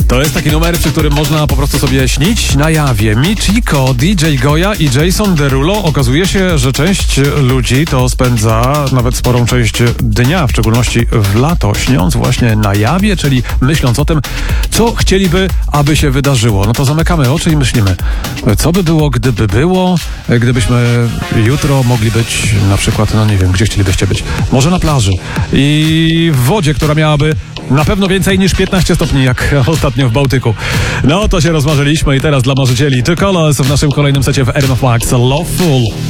To jest taki numer, przy którym można po prostu sobie śnić na jawie. Michiko, DJ Goja i Jason Derulo. Okazuje się, że część ludzi to spędza nawet sporą część dnia, w szczególności w lato, śniąc właśnie na jawie, czyli myśląc o tym, co chcieliby, aby się wydarzyło. No to zamykamy oczy i myślimy, co by było, gdyby było, gdybyśmy jutro mogli być na przykład, no nie wiem, gdzie chcielibyście być? Może na plaży i w wodzie, która miałaby na pewno więcej niż 15 stopni, jak ostatnio w Bałtyku. No to się rozmarzyliśmy i teraz dla marzycieli The Colors w naszym kolejnym secie w RMF Max Loveful.